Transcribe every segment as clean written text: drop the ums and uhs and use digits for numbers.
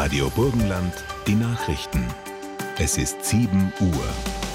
Radio Burgenland, die Nachrichten. Es ist 7 Uhr.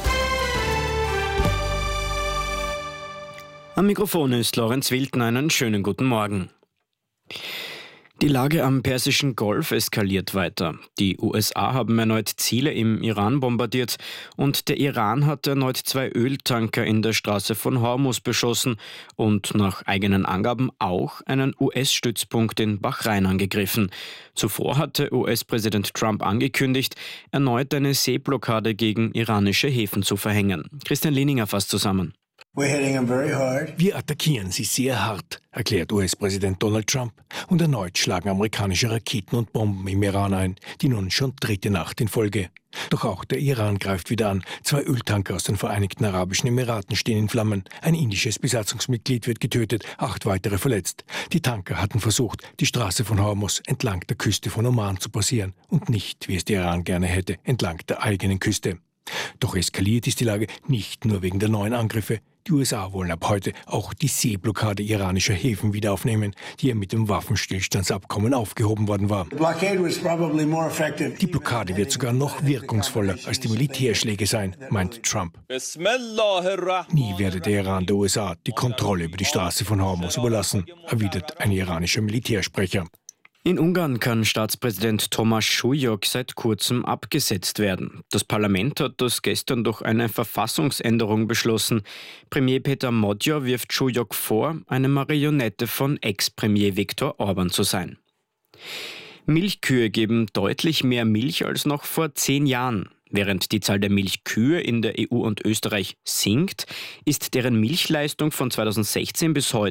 Am Mikrofon ist Lorenz Wilden. Einen schönen guten Morgen. Die Lage am Persischen Golf eskaliert weiter. Die USA haben erneut Ziele im Iran bombardiert und der Iran hat erneut 2 Öltanker in der Straße von Hormuz beschossen und nach eigenen Angaben auch einen US-Stützpunkt in Bahrain angegriffen. Zuvor hatte US-Präsident Trump angekündigt, erneut eine Seeblockade gegen iranische Häfen zu verhängen. Christian Lehninger fasst zusammen. Wir attackieren sie sehr hart, erklärt US-Präsident Donald Trump. Und erneut schlagen amerikanische Raketen und Bomben im Iran ein, die nun schon 3. Nacht in Folge. Doch auch der Iran greift wieder an. 2 Öltanker aus den Vereinigten Arabischen Emiraten stehen in Flammen. Ein indisches Besatzungsmitglied wird getötet, 8 weitere verletzt. Die Tanker hatten versucht, die Straße von Hormuz entlang der Küste von Oman zu passieren und nicht, wie es der Iran gerne hätte, entlang der eigenen Küste. Doch eskaliert ist die Lage nicht nur wegen der neuen Angriffe. Die USA wollen ab heute auch die Seeblockade iranischer Häfen wieder aufnehmen, die ja mit dem Waffenstillstandsabkommen aufgehoben worden war. Die Blockade wird sogar noch wirkungsvoller als die Militärschläge sein, meint Trump. Nie werde der Iran der USA die Kontrolle über die Straße von Hormuz überlassen, erwidert ein iranischer Militärsprecher. In Ungarn kann Staatspräsident Tomáš Šujok seit kurzem abgesetzt werden. Das Parlament hat das gestern durch eine Verfassungsänderung beschlossen. Premier Peter Magyar wirft Šujok vor, eine Marionette von Ex-Premier Viktor Orbán zu sein. Milchkühe geben deutlich mehr Milch als noch vor 10 Jahren. Während die Zahl der Milchkühe in der EU und Österreich sinkt, ist deren Milchleistung von 2016 bis heute